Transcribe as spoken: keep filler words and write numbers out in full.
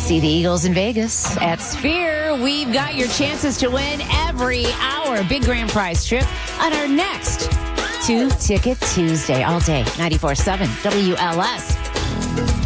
See the Eagles in Vegas at Sphere. We've got your chances to win every hour. Big grand prize trip on our next Two Ticket Tuesday all day. ninety-four point seven W L S.